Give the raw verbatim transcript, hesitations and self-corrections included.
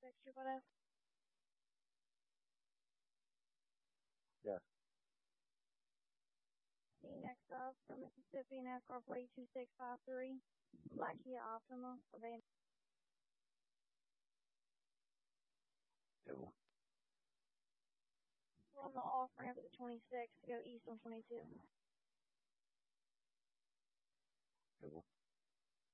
twenty-six Triple F. Yes. The next up from Mississippi NASCAR plate two six five three, Black Kia Optima, Van. Two. We're on the off ramp at the twenty-six to go east on twenty-two. Two.